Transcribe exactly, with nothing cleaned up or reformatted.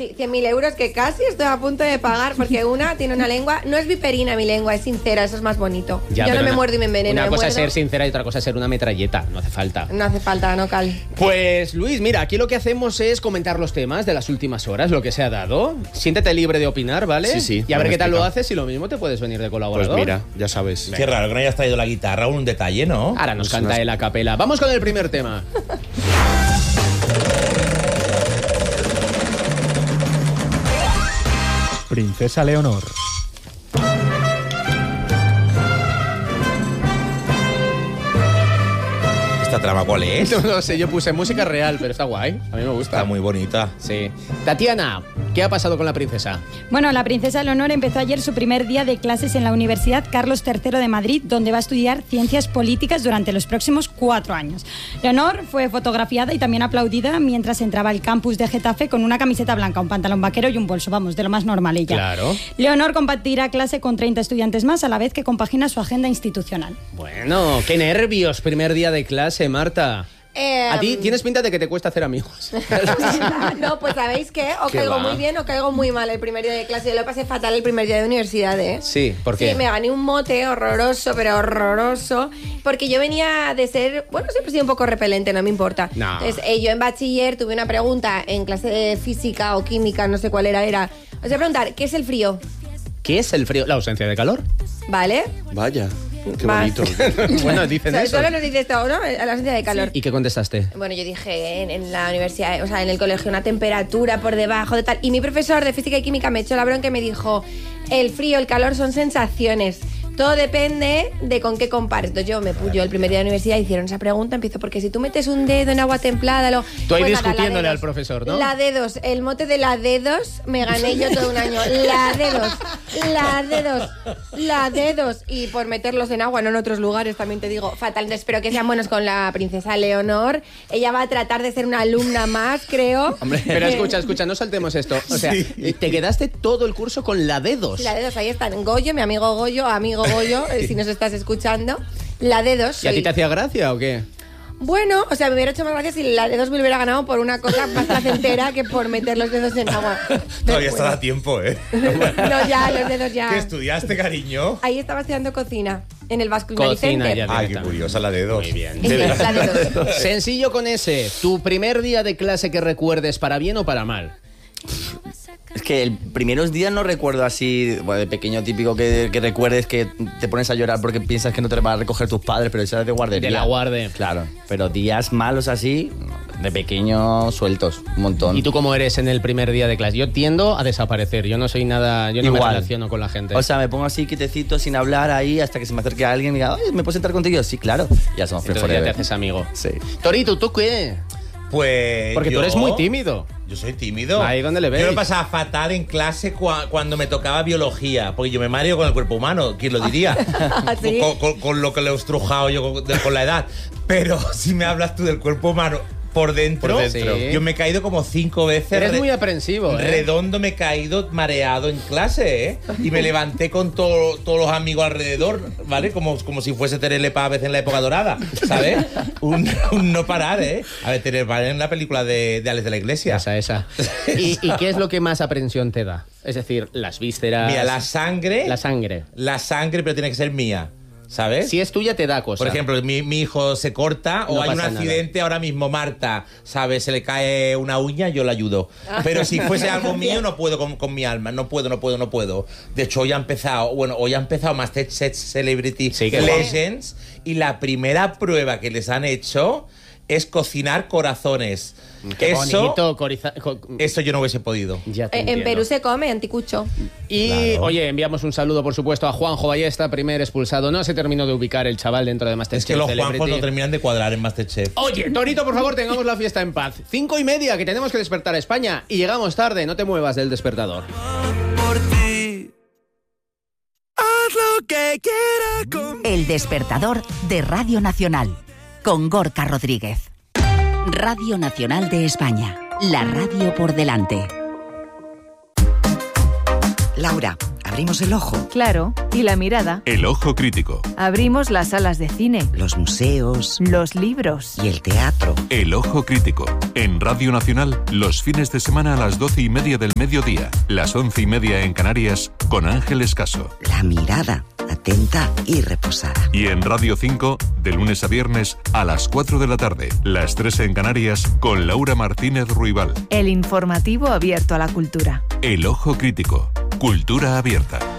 Sí, cien mil euros que casi estoy a punto de pagar porque una tiene una lengua, no es viperina mi lengua, es sincera, eso es más bonito. Ya, Yo no me una, muerdo y me enveneno. Una me cosa muerdo. es ser sincera y otra cosa es ser una metralleta, no hace falta. No hace falta, no cal. Pues Luis, mira, aquí lo que hacemos es comentar los temas de las últimas horas, lo que se ha dado. Siéntete libre de opinar, ¿vale? Sí, sí. Y a ver qué tal explicado. lo haces y lo mismo te puedes venir de colaborador. Pues mira, ya sabes. Qué raro que no hayas traído la guitarra, un detalle, ¿no? Ahora nos Pues canta unas- él a capela. Vamos con el primer tema. Princesa Leonor. ¿Esta trama cuál es? No, no sé, yo puse música real, pero está guay. A mí me gusta. Está muy bonita. Sí. Tatiana, ¿qué ha pasado con la princesa? Bueno, la princesa Leonor empezó ayer su primer día de clases en la Universidad Carlos tercero de Madrid, donde va a estudiar ciencias políticas durante los próximos cuatro años. Leonor fue fotografiada y también aplaudida mientras entraba al campus de Getafe con una camiseta blanca, un pantalón vaquero y un bolso, vamos, de lo más normal ella. Claro. Leonor compartirá clase con treinta estudiantes más a la vez que compagina su agenda institucional. Bueno, qué nervios, primer día de clase, Marta. Eh, A ti tienes pinta de que te cuesta hacer amigos. No, pues ¿sabéis qué? O ¿Qué caigo va? muy bien o caigo muy mal el primer día de clase. Yo lo pasé fatal el primer día de universidad, ¿eh? Sí, ¿por qué? Sí, me gané un mote horroroso, pero horroroso, porque yo venía de ser, bueno, siempre he sido un poco repelente, no me importa. No. Entonces, eh, yo en bachiller tuve una pregunta en clase de física o química, no sé cuál era, era, os voy a preguntar, ¿qué es el frío? ¿Qué es el frío? La ausencia de calor. ¿Vale? Vaya, qué Más. bonito. Bueno, dicen So- eso. Solo nos dice esto, ¿no? A la ausencia de calor. ¿Y qué contestaste? Bueno, yo dije en, en la universidad, o sea, en el colegio, una temperatura por debajo de tal. Y mi profesor de física y química me echó la bronca y me dijo, el frío, el calor son sensaciones. Todo depende de con qué compares. Entonces yo me yo el primer día de universidad hicieron esa pregunta, empiezo porque si tú metes un dedo en agua templada, lo... Tú ahí Pues nada, discutiéndole la al dedos. profesor, ¿no? La dedos, el mote de la dedos me gané yo todo un año. La dedos, la dedos, la dedos. Y por meterlos en agua, no en otros lugares, también te digo, fatal. Espero que sean buenos con la princesa Leonor. Ella va a tratar de ser una alumna más, creo. Hombre, pero escucha, escucha, no saltemos esto. O sea, te quedaste todo el curso con la dedos. Sí, la dedos, ahí están. Goyo, mi amigo Goyo, amigo Goyo, eh, si nos estás escuchando. La dedos. ¿Y a soy- ti te hacía gracia o qué? Bueno, o sea, me hubiera hecho más gracia si la dedos me hubiera ganado por una cosa más placentera que por meter los dedos en agua. Todavía Bueno. está a tiempo, ¿eh? No, ya, los dedos ya. ¿Qué estudiaste, cariño? Ahí estaba estudiando cocina, en el Basque Cocina, Center. ya. Ay, qué directamente. curiosa la de dos. Muy bien. Sí, la dedos. Sencillo con ese. ¿Tu primer día de clase que recuerdes para bien o para mal? Es que el primeros días no recuerdo así, bueno, de pequeño típico que, que recuerdes que te pones a llorar porque piensas que no te van a recoger tus padres, pero eso es de guardería. De la guarde. Claro, pero días malos así, de pequeño sueltos, un montón. ¿Y tú cómo eres en el primer día de clase? Yo tiendo a desaparecer. Yo no soy nada... Yo no me Igual. relaciono con la gente. O sea, me pongo así quietecito sin hablar ahí hasta que se me acerque alguien y diga, oye, ¿me puedo sentar contigo? Sí, claro. Ya somos friends Entonces ya te forever. haces amigo. Sí. Torito, ¿tú qué? Pues Porque yo- tú eres muy tímido. Yo soy tímido. Ahí donde le Yo veis. lo pasaba fatal en clase cua- cuando me tocaba biología, porque yo me mareo con el cuerpo humano, ¿quién lo diría? ¿Sí? con, con- con lo que le he estrujado yo con, de- con la edad. Pero si me hablas tú del cuerpo humano por dentro, Por dentro. yo me he caído como cinco veces. Eres re- muy aprensivo, ¿eh? Redondo me he caído mareado en clase, ¿eh? Y me levanté con todo- todos los amigos alrededor, ¿vale? Como, como si fuese Terele Pávez en la época dorada, ¿sabes? Un, un no parar, ¿eh? A ver, Terele Pávez en la película de, de Alex de la Iglesia. Esa, esa. ¿Y, y qué es lo que más aprensión te da? Es decir, las vísceras... Mira, la sangre. La sangre. La sangre, pero tiene que ser mía, ¿sabes? Si es tuya, te da cosa. Por ejemplo, mi, mi hijo se corta o No hay un pasa nada. accidente ahora mismo, Marta, ¿sabes? Se le cae una uña, yo la ayudo. Pero si fuese algo mío, no puedo con, con mi alma. No puedo, no puedo, no puedo. De hecho, hoy ha empezado, bueno, hoy ha empezado MasterChef Celebrity Sí, que Legends y la primera prueba que les han hecho es cocinar corazones. Qué eso, bonito, coriza- co- eso yo no hubiese podido. Ya te Eh, En entiendo. Perú se come anticucho. Y, Claro. oye, enviamos un saludo, por supuesto, a Juanjo Ballesta, primer expulsado. No se terminó de ubicar el chaval dentro de Masterchef Es que los Celebrity. Juanjos no terminan de cuadrar en MasterChef. Oye, Torito, por favor, tengamos la fiesta en paz. Cinco y media, que tenemos que despertar a España. Y llegamos tarde, no te muevas del despertador. Por ti. Haz lo que quieras con... El despertador de Radio Nacional, con Gorka Rodríguez. Radio Nacional de España, la radio por delante. Laura, a Abrimos el ojo. Claro, y la mirada. El ojo crítico. Abrimos las salas de cine. Los museos. Los libros. Y el teatro. El ojo crítico. En Radio Nacional, los fines de semana a las doce y media del mediodía, las once y media en Canarias, con Ángeles Caso. La mirada, atenta y reposada. Y en Radio cinco, de lunes a viernes, a las cuatro de la tarde, las tres en Canarias, con Laura Martínez Ruibal. El informativo abierto a la cultura. El ojo crítico. Cultura abierta.